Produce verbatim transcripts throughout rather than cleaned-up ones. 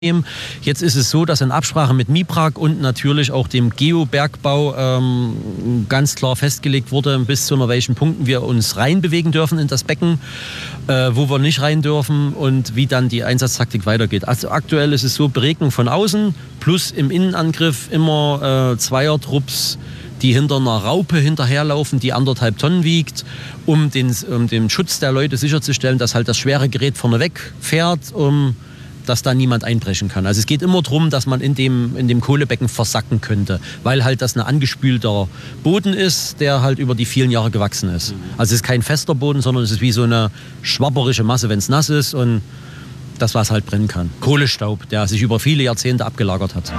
Jetzt ist es so, dass in Absprache mit MIPRAG und natürlich auch dem Geobergbau ähm, ganz klar festgelegt wurde, bis zu welchen Punkten wir uns reinbewegen dürfen in das Becken, äh, wo wir nicht rein dürfen und wie dann die Einsatztaktik weitergeht. Also aktuell ist es so, Beregnung von außen plus im Innenangriff immer äh, Zweiertrupps, die hinter einer Raupe hinterherlaufen, die anderthalb Tonnen wiegt, um den, um den Schutz der Leute sicherzustellen, dass halt das schwere Gerät vorne weg fährt, um dass da niemand einbrechen kann. Also es geht immer darum, dass man in dem, in dem Kohlebecken versacken könnte, weil halt das ein angespülter Boden ist, der halt über die vielen Jahre gewachsen ist. Also es ist kein fester Boden, sondern es ist wie so eine schwabberische Masse, wenn es nass ist und das, was halt brennen kann. Kohlestaub, der sich über viele Jahrzehnte abgelagert hat.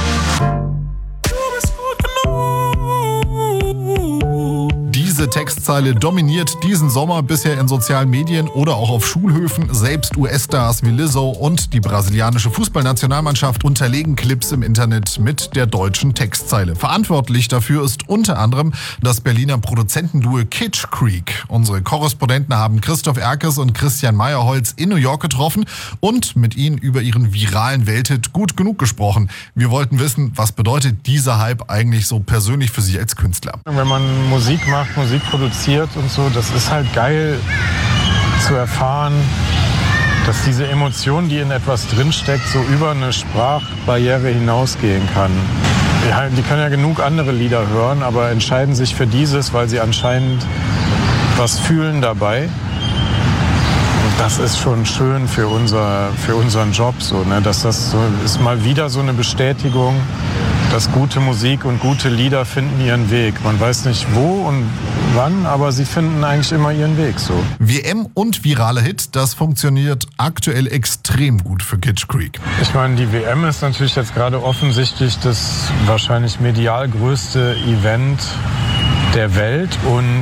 Diese Textzeile dominiert diesen Sommer bisher in sozialen Medien oder auch auf Schulhöfen. Selbst U S-Stars wie Lizzo und die brasilianische Fußballnationalmannschaft unterlegen Clips im Internet mit der deutschen Textzeile. Verantwortlich dafür ist unter anderem das Berliner Produzentenduo Kitsch Creek. Unsere Korrespondenten haben Christoph Erkes und Christian Meyerholz in New York getroffen und mit ihnen über ihren viralen Welthit Gut genug gesprochen. Wir wollten wissen, was bedeutet dieser Hype eigentlich so persönlich für Sie als Künstler? Wenn man Musik macht, Musik produziert und so, das ist halt geil zu erfahren, dass diese Emotion, die in etwas drinsteckt, so über eine Sprachbarriere hinausgehen kann. Die, die können ja genug andere Lieder hören, aber entscheiden sich für dieses, weil sie anscheinend was fühlen dabei. Und das ist schon schön für, unser, für unseren Job. So, ne? Dass das so ist mal wieder so eine Bestätigung, dass gute Musik und gute Lieder finden ihren Weg. Man weiß nicht wo und wann, aber sie finden eigentlich immer ihren Weg. So. W M und virale Hit, das funktioniert aktuell extrem gut für Kitsch Creek. Ich meine, die W M ist natürlich jetzt gerade offensichtlich das wahrscheinlich medial größte Event der Welt und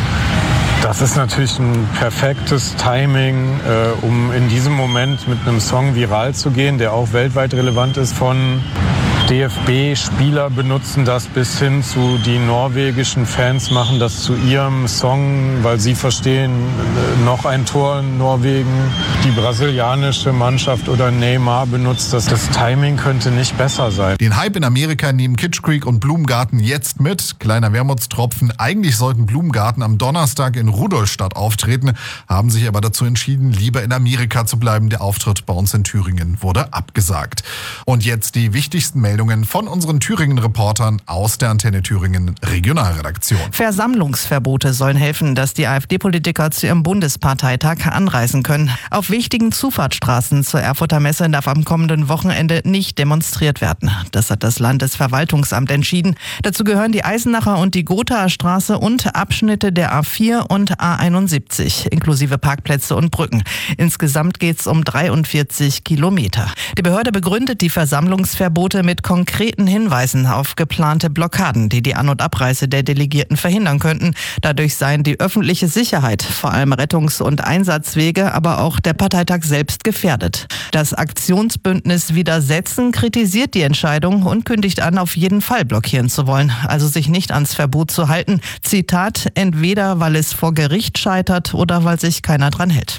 das ist natürlich ein perfektes Timing, äh, um in diesem Moment mit einem Song viral zu gehen, der auch weltweit relevant ist. Von D F B-Spieler benutzen das bis hin zu die norwegischen Fans machen das zu ihrem Song, weil sie verstehen, noch ein Tor in Norwegen. Die brasilianische Mannschaft oder Neymar benutzt das. Das Timing könnte nicht besser sein. Den Hype in Amerika nehmen Kitsch Creek und Blumengarten jetzt mit. Kleiner Wermutstropfen. Eigentlich sollten Blumengarten am Donnerstag in Rudolstadt auftreten, haben sich aber dazu entschieden, lieber in Amerika zu bleiben. Der Auftritt bei uns in Thüringen wurde abgesagt. Und jetzt die wichtigsten Meldungen von unseren Thüringen-Reportern aus der Antenne Thüringen Regionalredaktion. Versammlungsverbote sollen helfen, dass die AfD-Politiker zu ihrem Bundesparteitag anreisen können. Auf wichtigen Zufahrtsstraßen zur Erfurter Messe darf am kommenden Wochenende nicht demonstriert werden. Das hat das Landesverwaltungsamt entschieden. Dazu gehören die Eisenacher und die Gothaer Straße und Abschnitte der A vier und A einundsiebzig, inklusive Parkplätze und Brücken. Insgesamt geht es um dreiundvierzig Kilometer. Die Behörde begründet die Versammlungsverbote mit konkreten Hinweisen auf geplante Blockaden, die die An- und Abreise der Delegierten verhindern könnten. Dadurch seien die öffentliche Sicherheit, vor allem Rettungs- und Einsatzwege, aber auch der Parteitag selbst gefährdet. Das Aktionsbündnis Widersetzen kritisiert die Entscheidung und kündigt an, auf jeden Fall blockieren zu wollen, also sich nicht ans Verbot zu halten. Zitat, entweder weil es vor Gericht scheitert oder weil sich keiner dran hält.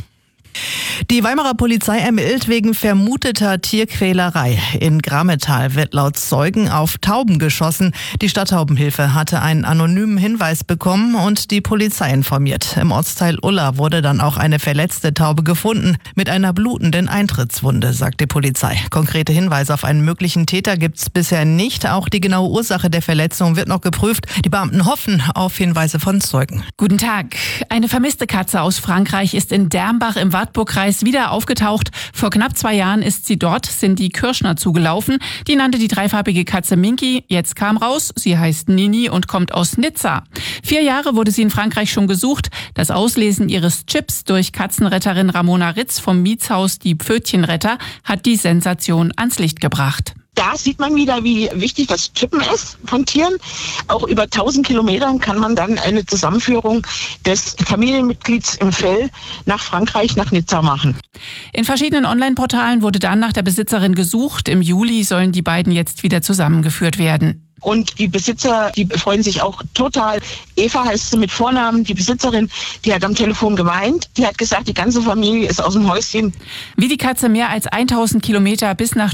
Die Weimarer Polizei ermittelt wegen vermuteter Tierquälerei. In Grammetal wird laut Zeugen auf Tauben geschossen. Die Stadttaubenhilfe hatte einen anonymen Hinweis bekommen und die Polizei informiert. Im Ortsteil Ulla wurde dann auch eine verletzte Taube gefunden mit einer blutenden Eintrittswunde, sagt die Polizei. Konkrete Hinweise auf einen möglichen Täter gibt es bisher nicht. Auch die genaue Ursache der Verletzung wird noch geprüft. Die Beamten hoffen auf Hinweise von Zeugen. Guten Tag. Eine vermisste Katze aus Frankreich ist in Dermbach im Wartburgkreis wieder aufgetaucht. Vor knapp zwei Jahren ist sie dort Cindy Kirschner zugelaufen. Die nannte die dreifarbige Katze Minky. Jetzt kam raus, sie heißt Nini und kommt aus Nizza. Vier Jahre wurde sie in Frankreich schon gesucht. Das Auslesen ihres Chips durch Katzenretterin Ramona Ritz vom Mietshaus Die Pfötchenretter hat die Sensation ans Licht gebracht. Da sieht man wieder, wie wichtig das Chippen ist von Tieren. Auch über tausend Kilometern kann man dann eine Zusammenführung des Familienmitglieds im Fell nach Frankreich, nach Nizza machen. In verschiedenen Online-Portalen wurde dann nach der Besitzerin gesucht. Im Juli sollen die beiden jetzt wieder zusammengeführt werden. Und die Besitzer, die freuen sich auch total. Eva heißt sie mit Vornamen, die Besitzerin, die hat am Telefon geweint. Die hat gesagt, die ganze Familie ist aus dem Häuschen. Wie die Katze mehr als tausend Kilometer bis nach